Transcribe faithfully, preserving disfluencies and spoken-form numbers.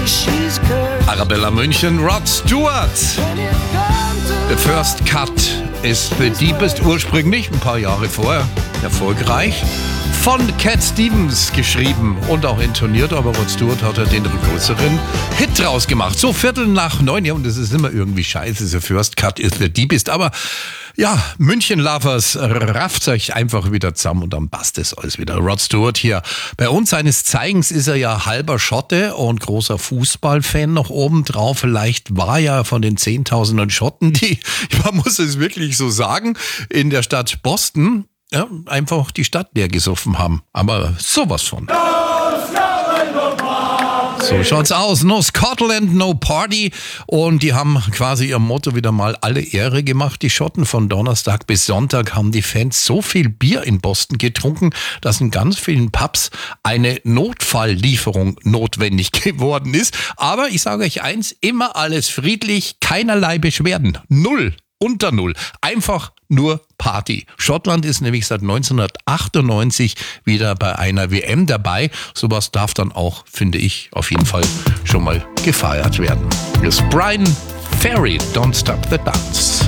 Arabella München, Rod Stewart. The First Cut ist The Deepest, ursprünglich ein paar Jahre vorher erfolgreich. Von Cat Stevens geschrieben und auch intoniert, aber Rod Stewart hat ja den größeren Hit draus gemacht. So Viertel nach neun, ja, und das ist immer irgendwie scheiße, The First Cut ist The Deepest, aber ja, München-Lovers, rafft euch einfach wieder zusammen und dann passt es alles wieder. Rod Stewart hier. Bei uns seines Zeigens ist er ja halber Schotte und großer Fußballfan noch oben drauf. Vielleicht war er von den Zehntausenden Schotten, die, man muss es wirklich so sagen, in der Stadt Boston ja, einfach die Stadt leer gesoffen haben. Aber sowas von. So schaut's aus. No Scotland, no Party. Und die haben quasi ihr Motto wieder mal alle Ehre gemacht. Die Schotten von Donnerstag bis Sonntag haben die Fans so viel Bier in Boston getrunken, dass in ganz vielen Pubs eine Notfalllieferung notwendig geworden ist. Aber ich sage euch eins, immer alles friedlich, keinerlei Beschwerden. Null. Unter Null. Einfach nur Party. Schottland ist nämlich seit neunzehnhundertachtundneunzig wieder bei einer W M dabei. Sowas darf dann auch, finde ich, auf jeden Fall schon mal gefeiert werden. Hier ist Brian Ferry, Don't Stop the Dance.